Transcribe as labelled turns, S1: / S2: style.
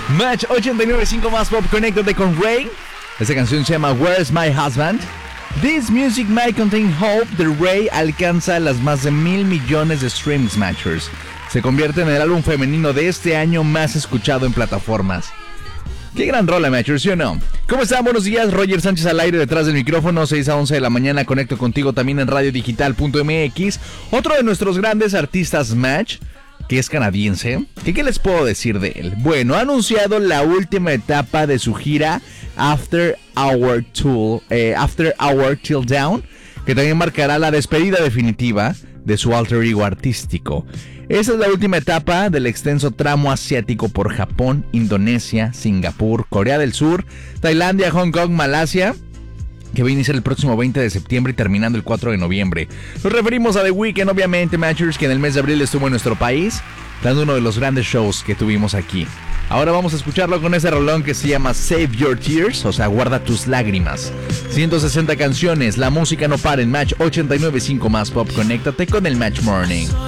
S1: Match 89.5 más pop, conéctate con Ray. Esta canción se llama Where's My Husband. This music might contain hope. The Ray alcanza las más de 1,000 millones de streams, Matchers. Se convierte en el álbum femenino de este año más escuchado en plataformas. Qué gran rola, Matchers, ¿sí o no? ¿Cómo están? Buenos días, Roger Sánchez al aire detrás del micrófono, 6 a 11 de la mañana, conecto contigo también en radiodigital.mx. Otro de nuestros grandes artistas, Match, que es canadiense. ¿Qué les puedo decir de él? Bueno, ha anunciado la última etapa de su gira After Hour Till Down, que también marcará la despedida definitiva de su alter ego artístico. Esa es la última etapa del extenso tramo asiático por Japón, Indonesia, Singapur, Corea del Sur, Tailandia, Hong Kong, Malasia, que va a iniciar el próximo 20 de septiembre y terminando el 4 de noviembre. Nos referimos a The Weeknd, obviamente, Matchers, que en el mes de abril estuvo en nuestro país, dando uno de los grandes shows que tuvimos aquí. Ahora vamos a escucharlo con ese rolón que se llama Save Your Tears, o sea, guarda tus lágrimas. 160 canciones, la música no para en Match 89.5 más pop. Conéctate con el Match Morning.